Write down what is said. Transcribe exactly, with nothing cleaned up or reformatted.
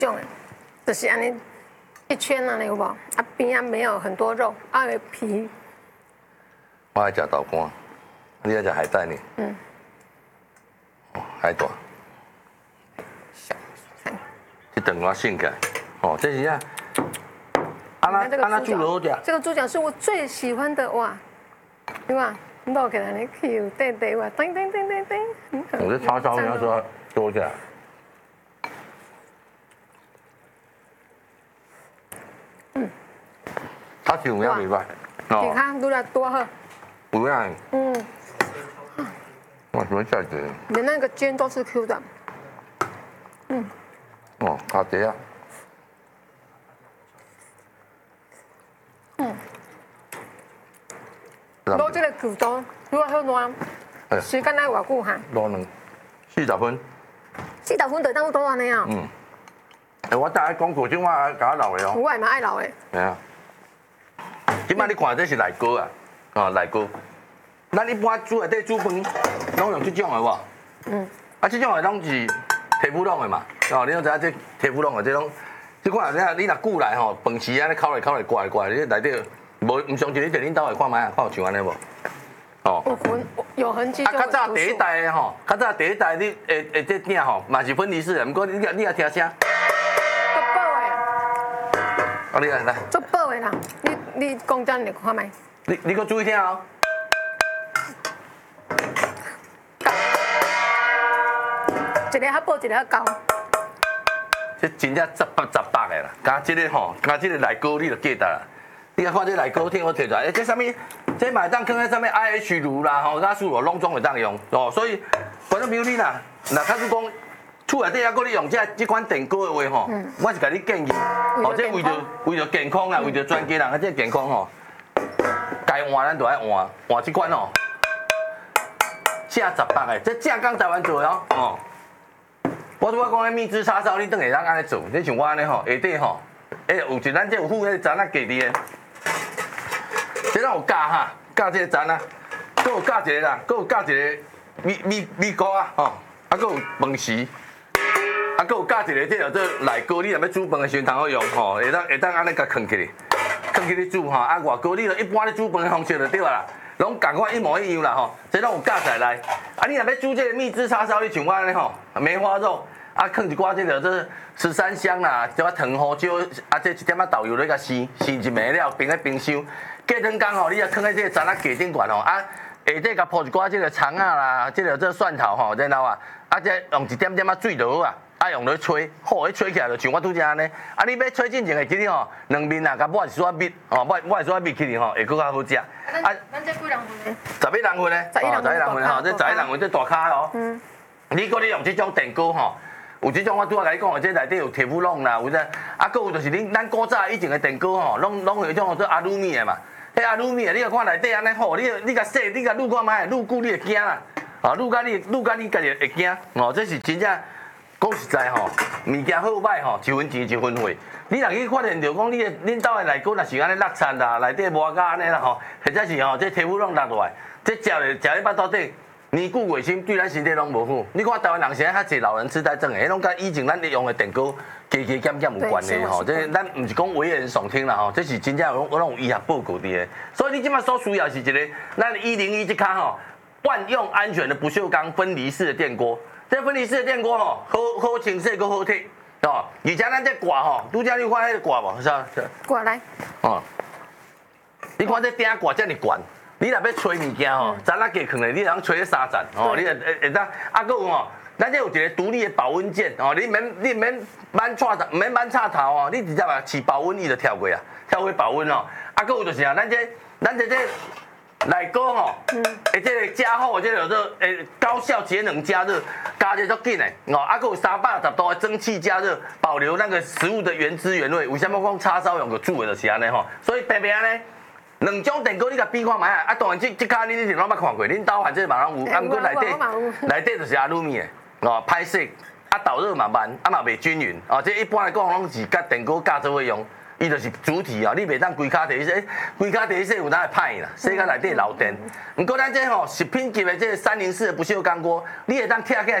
种的，就是安尼一圈安尼有无？啊边啊没有很多肉，啊有皮。 我爱食豆干，你爱食海带呢？嗯。哦，海大。这顿我醒起来，哦，这是啊。安那安那煮就好食。 这个猪脚是我最喜欢的哇，对吧？落起来你 Q 对对哇，叮叮叮叮叮。 我这叉烧要说多起来。嗯。它是有影袂歹， 健康愈来多好。 有影。嗯。哇，怎么这样子？ 连那个尖都是 Q 的。嗯。 哦，好吃啊。 嗯。攞这个骨头，如果好烂，时间要偌久哈？ 卤两四十分。 四十分就当多安尼啊？ 嗯。哎，我大概讲过，种我甲我留的哦。 我也蛮爱留的。 系啊。即摆你看这是内锅啊，哦内锅。咱一般煮内底煮饭，拢用这种的无？嗯。啊，这种的拢是铁布弄的嘛，哦，你拢知影这铁布弄的这种，即款你你若久来吼，饭匙安尼烤来烤来刮来刮来，你内底无唔相信你伫恁兜下看卖啊，看有像安尼无？ 哦。有痕有痕迹。啊， 较早第一代的吼，较早第一代你诶诶这鼎吼，嘛是分离式的，毋过你你也听声。 足饱的。 啊，你来来。 足饱的啦，你你讲真嚟看卖。 你你搁注意听哦。 一个较薄，一个较高。 这真正十八十八的啦，加这个吼，加这个内锅你就记得啦。你看这内锅听我摕出来，诶，这啥物？这买当放在啥物 I H 炉啦，吼，加输入拢总会当用哦。所以，反正比如你啦，若假使讲厝内底还搁你用这这款电锅的话吼，我是甲你建议，哦，这为着为着健康啦，为着全家人啊，这健康吼，该换咱就爱换，换这款吼，正十八的，这正港台湾做的哦，哦。我拄我讲迄蜜汁叉烧，你当下当安尼做，你像我安尼吼，下底吼，诶有一咱这有附迄个层啊，隔伫的，这咱有加哈，加这个层啊，搁有加一个啦，搁有加一个米米米糕啊，吼，啊搁有饭匙，啊搁有加一个这叫做内锅，你若要煮饭的时阵通好用吼，会当会当安尼甲藏起来，藏起来煮吼，啊外锅你就一般咧煮饭的方式就对啦。拢共款一模一样啦吼，这拢有加在内。啊，你若要煮这个蜜汁叉烧，你像我安尼吼，梅花肉，啊，放一寡这个这十三香啦，一寡糖胡椒，啊，这一点仔豆油咧甲生，生一糜了，冰咧冰箱。过两工吼，你啊放在这个层仔架顶悬吼，啊，下底甲铺一寡这个葱啊啦，这个这蒜头吼，然后啊，啊，这用一点点仔水就好啊。啊，用落吹，好，伊吹起来就像我拄则安尼。啊，你要吹进前会记哩吼，两面啊，甲抹一撮蜜，哦，抹抹一撮蜜起哩吼，会更较好食。啊， 咱这几人份呢？ 十一人份呢？ 十一人份吼，这十一人份这大卡哦。嗯。你搁你用这种电锅吼，有这种我拄仔甲你讲的，这内底有铁氟龙啦，有这，啊，搁有就是恁咱古早以前的电锅吼，拢拢有迄种做阿鲁米的嘛。迄阿鲁米的，你看内底安尼好，你你甲洗，你甲撸看卖，撸久你会惊啦。啊，撸甲你撸甲你家己会惊。哦，这是真正。讲实在吼，物件好歹吼，一分钱一分货。你若去发现着讲，你恁兜的内锅若是安尼落残啦，内底无甲安尼啦吼，或者是吼这铁氟龙落落来，这食咧食咧巴肚底，年久月深，对咱身体拢无好。你看台湾人现在较侪老人痴呆症的，迄拢甲以前咱咧用的电锅加加减减有关系吼。这咱毋是讲危言耸听啦吼，这是真正有拢有医学报告伫的。所以你即摆所需要是一个咱一零一这卡吼，万用安全的不锈钢分离式的电锅。这分离式的电锅吼，好好清洗，搁好剔，哦。而且咱这挂吼，拄则你看迄个挂无？是啊。 挂来。 哦。你看这顶挂遮尔悬，你若要吹物件吼，层仔架放咧，你通吹三层，哦，你会会会当，啊，搁有吼，咱这有一个独立的保温键，哦，你免你免满插头，免满插头哦，你直接把起保温仪就跳过啊，跳过保温哦。啊，搁有就是啊，咱这咱这这。内锅吼，诶，这个加厚的这个叫做诶高效节能加热，加热足紧的哦，啊，还有三百十度的蒸汽加热，保留那个食物的原汁原味。为什么讲叉烧用个煮的就是安尼吼？所以平平安尼，两种电锅你甲比看卖啊，啊，当然这这卡你一定拢捌看过，恁兜反正嘛拢有，啊，毋过内底内底就是阿鲁米的哦，歹势，啊，导热嘛慢，啊嘛袂均匀哦，这一般来讲拢是甲电锅架做伙用。伊就是主体哦，你袂当规卡地洗，规卡地洗有当会歹啦，洗到内底漏电。毋过咱这吼食品级的这三零四的不锈钢锅，你会当拆起来。